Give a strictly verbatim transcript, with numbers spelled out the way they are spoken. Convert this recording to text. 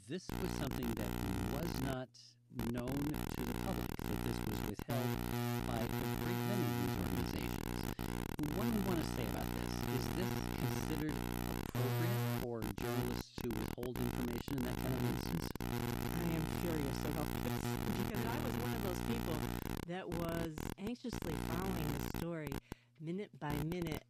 this was something that was not known to the public, that this was withheld by a great many of these organizations. What do we want to say about this? Is this considered appropriate for journalists to withhold information in that kind of instance? I am curious about this because I was one of those people that was anxiously following the story minute by minute